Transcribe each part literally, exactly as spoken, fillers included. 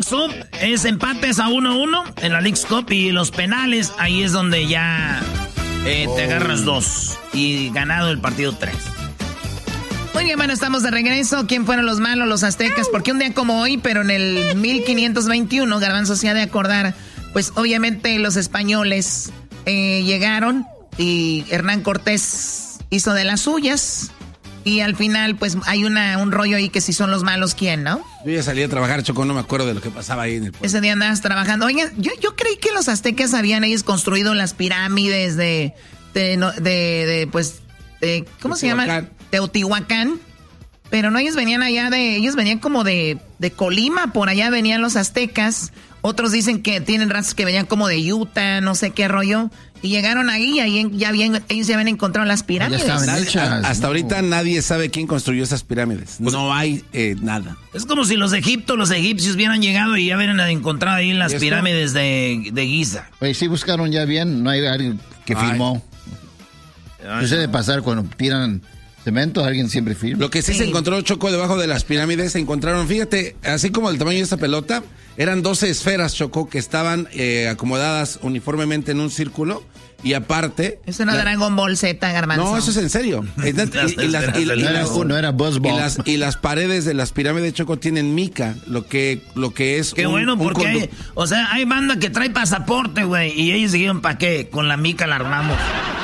Leagues Cup es empates a uno a uno en la Leagues Cup y los penales, ahí es donde ya eh, te agarras dos y ganado el partido tres. Muy bien, bueno, estamos de regreso. ¿Quién fueron los malos, los aztecas? Porque un día como hoy, pero en el mil quinientos veintiuno, Garbanzo se ha de acordar, pues obviamente los españoles eh, llegaron y Hernán Cortés hizo de las suyas. Y al final, pues, hay una un rollo ahí que si son los malos, ¿quién, no? Yo ya salí a trabajar, Choco, no me acuerdo de lo que pasaba ahí en el pueblo. Ese día andabas trabajando. Oigan, yo, yo creí que los aztecas habían ellos construido las pirámides de, de, de, de pues, de, ¿cómo se llama? Teotihuacán. Pero no, ellos venían allá de, ellos venían como de, de Colima, por allá venían los aztecas. Otros dicen que tienen razas que venían como de Utah, no sé qué rollo. Y llegaron ahí, ahí ya habían, ellos ya habían encontrado las pirámides. Nadie, hechas, hasta ¿no? ahorita nadie sabe quién construyó esas pirámides. No hay eh, nada. Es como si los de Egipto, los egipcios hubieran llegado y ya hubieran encontrado ahí las pirámides de, de Giza. Oye, sí buscaron ya bien, no hay alguien que Ay. filmó. Ay, Suele pasar cuando tiran cemento, alguien siempre filma. Lo que sí, sí se encontró, Choco, debajo de las pirámides, se encontraron, fíjate, así como el tamaño de esta pelota, eran doce esferas, Choco, que estaban eh, acomodadas uniformemente en un círculo. Y aparte... Eso no era Dragon Ball Z, Garbanzo. No, eso es en serio. Y, y, y las, y, y, no, era, las, no era Buzz Ball. y, las, y las paredes de las pirámides, Choco, tienen mica, lo que, lo que es... Qué un, bueno, un porque condu- hay, o sea, hay banda que trae pasaporte, güey, y ellos dijeron, ¿para qué? Con la mica la armamos.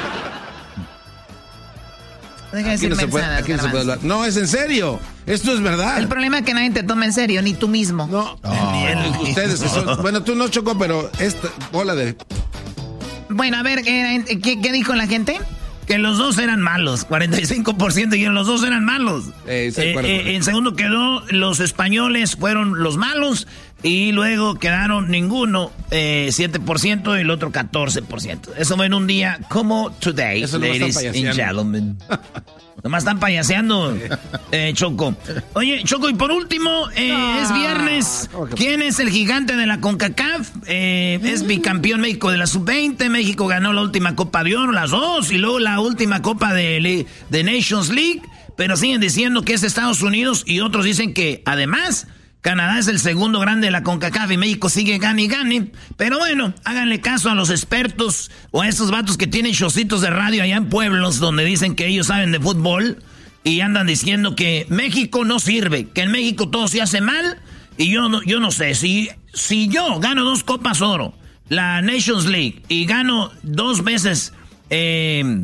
Deja de Aquí decir no se puede, mensadas, aquí no se puede Garbanzo. hablar. No, es en serio. Esto es verdad. El problema es que nadie te toma en serio, ni tú mismo. No, Oh. ni él, ustedes que son... Bueno, tú no, Choco, pero esta bola de... Bueno, a ver, ¿qué, qué, qué dijo la gente? Que los dos eran malos, cuarenta y cinco por ciento dijeron los dos eran malos. Eh, sí, Eh, acuerdo, eh, acuerdo. en segundo quedó los españoles fueron los malos y luego quedaron ninguno, eh, siete por ciento y el otro catorce por ciento. Eso fue en un día como today, Eso nomás ladies están and payaseando. gentlemen. Nomás están payaseando, eh, Choco. Oye, Choco, y por último, eh, Ah, es viernes. ¿cómo que- ¿Quién es el gigante de la CONCACAF? Eh, es bicampeón México de la sub veinte. México ganó la última Copa de Oro, las dos, y luego la última Copa de, de Nations League. Pero siguen diciendo que es Estados Unidos y otros dicen que, además, Canadá es el segundo grande de la CONCACAF y México sigue gane y gane. Pero bueno, háganle caso a los expertos o a esos vatos que tienen showcitos de radio allá en pueblos donde dicen que ellos saben de fútbol y andan diciendo que México no sirve, que en México todo se hace mal. Y yo no, yo no sé, si, si yo gano dos Copas Oro, la Nations League, y gano dos veces eh,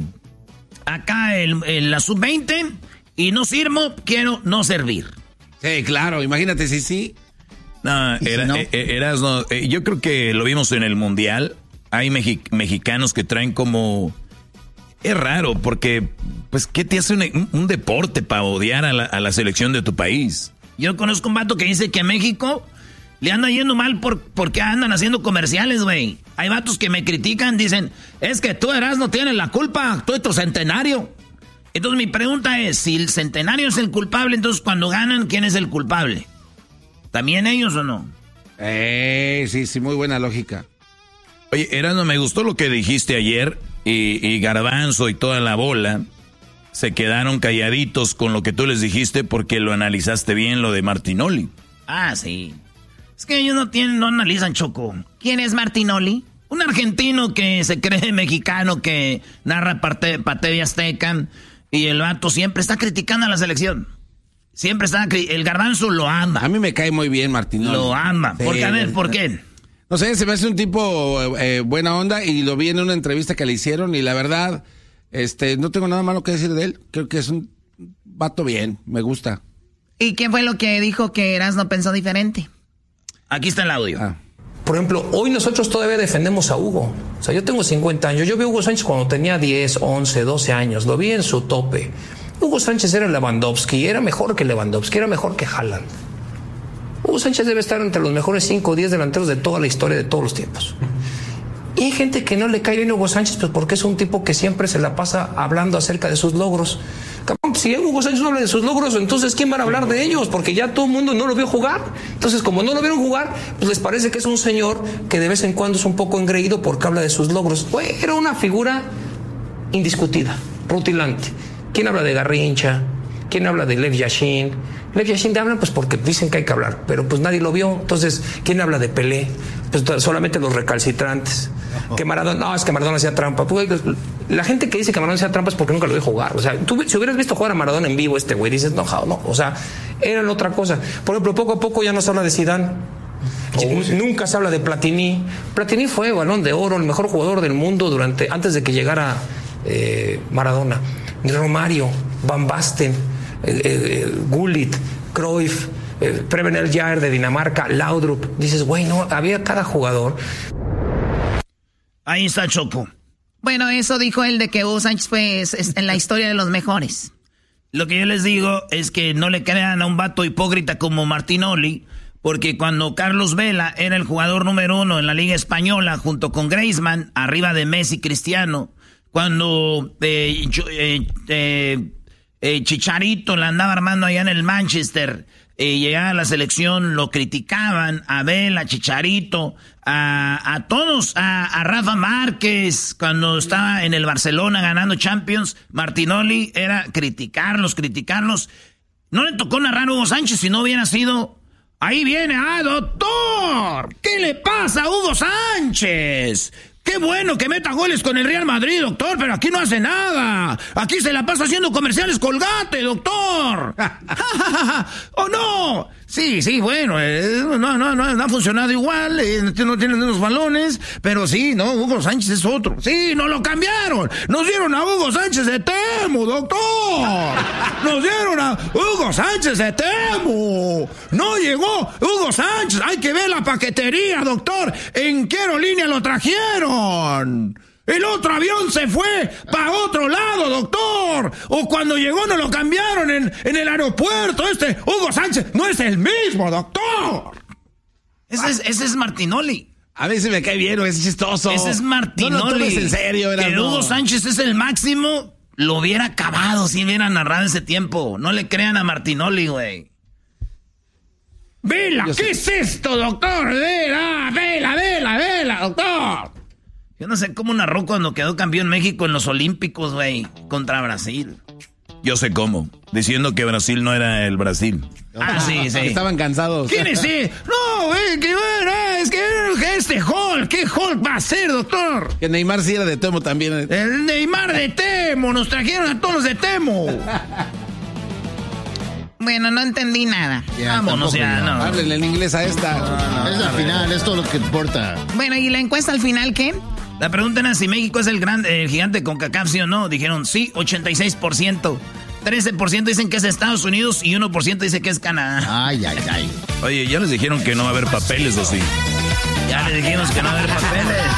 acá el, el, la sub veinte y no sirvo, quiero no servir. Sí, claro, imagínate si sí. No, ¿Y si era, no? eh, eras, no, eh, yo creo que lo vimos en el Mundial. Hay mexi- mexicanos que traen como... Es raro, porque, pues, ¿qué te hace un, un deporte para odiar a la, a la selección de tu país? Yo conozco un vato que dice que a México le anda yendo mal por, porque andan haciendo comerciales, güey. Hay vatos que me critican, dicen, es que tú, Eras, no tienes la culpa, tú y tu centenario. Entonces mi pregunta es, si el centenario es el culpable, entonces cuando ganan, ¿quién es el culpable? ¿También ellos o no? Eh, sí, sí, muy buena lógica. Oye, Erasmo, me gustó lo que dijiste ayer, y, y Garbanzo y toda la bola se quedaron calladitos con lo que tú les dijiste porque lo analizaste bien, lo de Martinoli. Ah, sí. Es que ellos no tienen, no analizan, Choco. ¿Quién es Martinoli? Un argentino que se cree mexicano, que narra parte, Pate de Azteca, y el vato siempre está criticando a la selección. Siempre está, cri- el Garbanzo lo ama. A mí me cae muy bien, Martín. Lo ama. Sí, Porque, a ver, ¿por qué? No sé, se me hace un tipo eh, buena onda y lo vi en una entrevista que le hicieron y la verdad, este, no tengo nada malo que decir de él. Creo que es un vato bien, me gusta. ¿Y quién fue lo que dijo que Eras no pensó diferente? Aquí está el audio. Ah. Por ejemplo, hoy nosotros todavía defendemos a Hugo. O sea, yo tengo cincuenta años. Yo vi a Hugo Sánchez cuando tenía diez, once, doce años. Lo vi en su tope. Hugo Sánchez era Lewandowski. Era mejor que Lewandowski. Era mejor que Haaland. Hugo Sánchez debe estar entre los mejores cinco o diez delanteros de toda la historia de todos los tiempos. Y hay gente que no le cae bien a Hugo Sánchez pues porque es un tipo que siempre se la pasa hablando acerca de sus logros. Cabrón, si Hugo Sánchez no habla de sus logros, entonces ¿quién va a hablar de ellos? Porque ya todo el mundo no lo vio jugar. Entonces, como no lo vieron jugar, pues les parece que es un señor que de vez en cuando es un poco engreído porque habla de sus logros. Güey, era una figura indiscutida, rutilante. ¿Quién habla de Garrincha? ¿Quién habla de Lev Yashin? Lev Yashin te hablan pues porque dicen que hay que hablar, pero pues nadie lo vio. Entonces, ¿quién habla de Pelé? Pues solamente los recalcitrantes. Que Maradona, no, es que Maradona hacía trampa. Pues, la gente que dice que Maradona hacía trampa es porque nunca lo vi jugar. O sea, tú, si hubieras visto jugar a Maradona en vivo, este güey, dices, no, no. O sea, eran otra cosa. Por ejemplo, poco a poco ya no se habla de Zidane. Oh, sí. Nunca se habla de Platini. Platini fue Balón de Oro, el mejor jugador del mundo durante antes de que llegara eh, Maradona. Romario, Van Basten, eh, eh, Gullit, Cruyff, eh, Preben Eljaer de Dinamarca, Laudrup. Dices, güey, no, había cada jugador. Ahí está Choco. Bueno, eso dijo él de que Hugo Sánchez fue es, es en la historia de los mejores. Lo que yo les digo es que no le crean a un vato hipócrita como Martinoli, porque cuando Carlos Vela era el jugador número uno en la Liga Española junto con Griezmann, arriba de Messi, Cristiano, cuando eh, eh, eh, eh, Chicharito la andaba armando allá en el Manchester, eh, llegaba a la selección, lo criticaban, a Vela, a Chicharito, a, a todos, a, a Rafa Márquez, cuando estaba en el Barcelona ganando Champions, Martinoli era criticarlos, criticarlos. No le tocó narrar a Hugo Sánchez si no hubiera sido... Ahí viene, ah, doctor, ¿qué le pasa a Hugo Sánchez? Qué bueno que meta goles con el Real Madrid, doctor, pero aquí no hace nada. Aquí se la pasa haciendo comerciales Colgate, doctor. ¡Oh, no! Sí, sí, bueno, eh, no, no, no, no ha funcionado igual, eh, no tienen los balones, pero sí, no, Hugo Sánchez es otro. Sí, nos lo cambiaron. Nos dieron a Hugo Sánchez de Temu, doctor. Nos dieron a Hugo Sánchez de Temu. No llegó Hugo Sánchez. Hay que ver la paquetería, doctor. ¿En qué aerolínea lo trajeron? El otro avión se fue para otro lado, doctor. O cuando llegó nos lo cambiaron en, en el aeropuerto. Este Hugo Sánchez no es el mismo, doctor. Ese es, ese es Martinoli. A veces me cae bien, es chistoso. Ese es Martinoli. No lo tomes en serio, era. Que no. Hugo Sánchez es el máximo, lo hubiera acabado si hubiera narrado ese tiempo. No le crean a Martinoli, güey. Vela, ¿qué es esto, doctor? Vela, vela, vela, vela, doctor. Yo no sé cómo narró cuando quedó campeón México en los Olímpicos, güey, contra Brasil. Yo sé cómo, diciendo que Brasil no era el Brasil. Ah, sí, sí. Estaban cansados. ¿Quién es ese? No, güey, que bueno, es que este Hulk, ¿qué Hulk va a ser, doctor? Que Neymar sí era de Temo también. El Neymar de Temo, nos trajeron a todos los de Temo. Bueno, no entendí nada. Ya, Vámonos ya, no. Háblenle en inglés a esta. No, no, es al final, es todo lo que importa. Bueno, ¿y la encuesta al final qué? La pregunta era si México es el gran, el gigante CONCACAF, ¿sí o no? Dijeron sí, ochenta y seis por ciento. trece por ciento dicen que es Estados Unidos y uno por ciento dice que es Canadá. Ay, ay, ay. Oye, ya les dijeron que no va a haber papeles, ¿o sí? Ya les dijimos que no va a haber papeles.